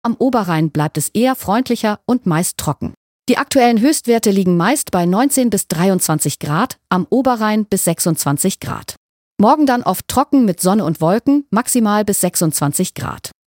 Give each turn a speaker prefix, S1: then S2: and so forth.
S1: Am Oberrhein bleibt es eher freundlicher und meist trocken. Die aktuellen Höchstwerte liegen meist bei 19 bis 23 Grad, am Oberrhein bis 26 Grad. Morgen dann oft trocken mit Sonne und Wolken, maximal bis 26 Grad.